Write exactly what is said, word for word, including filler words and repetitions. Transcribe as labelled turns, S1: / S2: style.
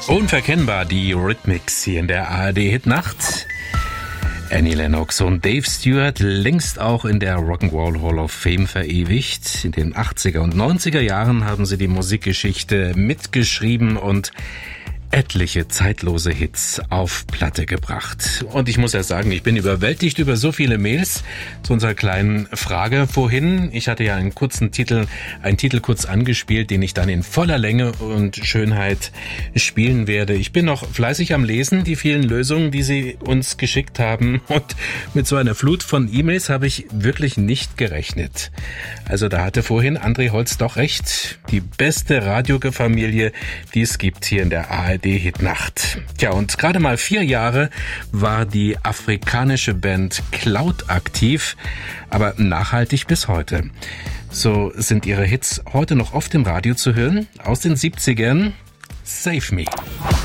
S1: Unverkennbar die Rhythmics hier in der A R D Hitnacht. Annie Lennox und Dave Stewart, längst auch in der Rock'n'Roll Hall of Fame verewigt. In den achtziger und neunziger Jahren haben sie die Musikgeschichte mitgeschrieben und etliche zeitlose Hits auf Platte gebracht. Und ich muss ja sagen, ich bin überwältigt über so viele Mails zu unserer kleinen Frage vorhin. Ich hatte ja einen kurzen Titel, einen Titel kurz angespielt, den ich dann in voller Länge und Schönheit spielen werde. Ich bin noch fleißig am Lesen, die vielen Lösungen, die Sie uns geschickt haben. Und mit so einer Flut von E-Mails habe ich wirklich nicht gerechnet. Also da hatte vorhin André Holz doch recht. Die beste Radiofamilie, die es gibt hier in der A R D Die Hitnacht. Tja, und gerade mal vier Jahre war die afrikanische Band Cloud aktiv, aber nachhaltig bis heute. So sind ihre Hits heute noch oft im Radio zu hören. Aus den siebzigern, Save Me.